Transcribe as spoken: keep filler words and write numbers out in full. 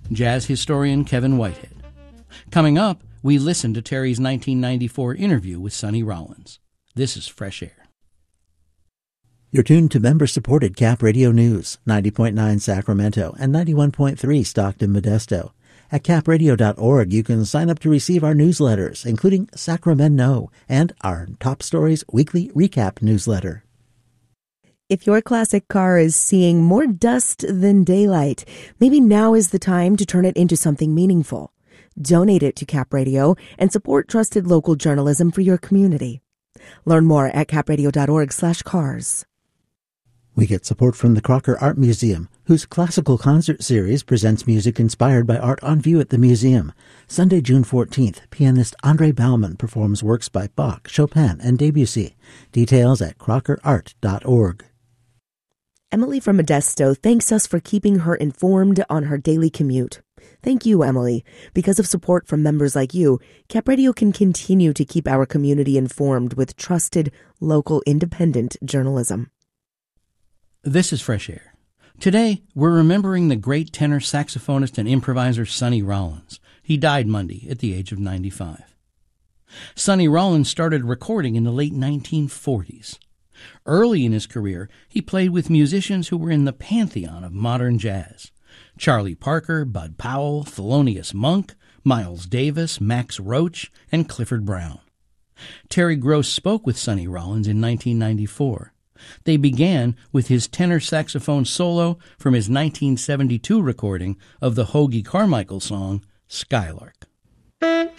jazz historian Kevin Whitehead. Coming up, we listen to Terry's nineteen ninety-four interview with Sonny Rollins. This is Fresh Air. You're tuned to member-supported Cap Radio News, ninety point nine Sacramento and ninety-one point three Stockton Modesto. At cap radio dot org, you can sign up to receive our newsletters, including Sacramento and our Top Stories Weekly Recap newsletter. If your classic car is seeing more dust than daylight, maybe now is the time to turn it into something meaningful. Donate it to Cap Radio and support trusted local journalism for your community. Learn more at cap radio dot org slash cars. We get support from the Crocker Art Museum, whose classical concert series presents music inspired by art on view at the museum. Sunday, June fourteenth, pianist Andre Bauman performs works by Bach, Chopin, and Debussy. Details at crocker art dot org. Emily from Modesto thanks us for keeping her informed on her daily commute. Thank you, Emily. Because of support from members like you, Cap Radio can continue to keep our community informed with trusted, local, independent journalism. This is Fresh Air. Today, we're remembering the great tenor saxophonist and improviser Sonny Rollins. He died Monday at the age of ninety-five. Sonny Rollins started recording in the late nineteen forties. Early in his career, he played with musicians who were in the pantheon of modern jazz. Charlie Parker, Bud Powell, Thelonious Monk, Miles Davis, Max Roach, and Clifford Brown. Terry Gross spoke with Sonny Rollins in nineteen ninety-four. They began with his tenor saxophone solo from his nineteen seventy-two recording of the Hoagy Carmichael song, Skylark.